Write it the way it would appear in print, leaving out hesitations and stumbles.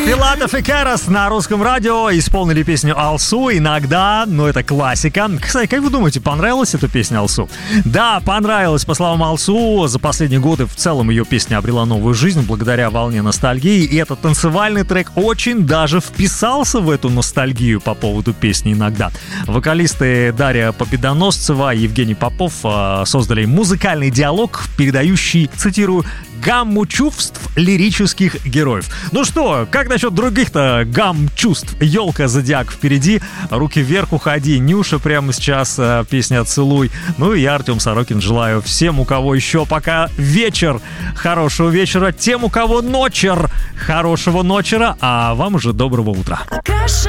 Филатов и Керас на русском радио исполнили песню «Алсу». Иногда, но это классика. Кстати, как вы думаете, понравилась эта песня «Алсу»? Да, понравилась. По словам Алсу, за последние годы в целом ее песня обрела новую жизнь благодаря волне ностальгии. И этот танцевальный трек очень даже вписался в эту ностальгию по поводу песни иногда. Вокалисты Дарья Победоносцева и Евгений Попов создали музыкальный диалог, передающий, цитирую, гамму чувств лирических героев. Ну что, как насчет других-то гамм чувств? Елка, Зодиак впереди, руки вверх уходи, Нюша прямо сейчас, песня «Целуй». Ну и я, Артем Сорокин, желаю всем, у кого еще пока вечер, хорошего вечера, тем, у кого ночер, хорошего ночера, а вам уже доброго утра.